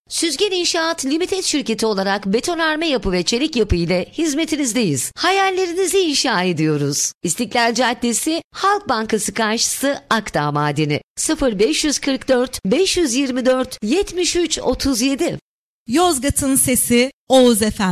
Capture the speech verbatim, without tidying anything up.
Süzgen İnşaat Limited şirketi olarak betonarme yapı ve çelik yapı ile hizmetinizdeyiz. Hayallerinizi inşa ediyoruz. İstiklal Caddesi, Halk Bankası karşısı, Akdağ Madeni. sıfır beş kırk dört beş yirmi dört yetmiş üç otuz yedi. Yozgat'ın sesi Oğuz Efem.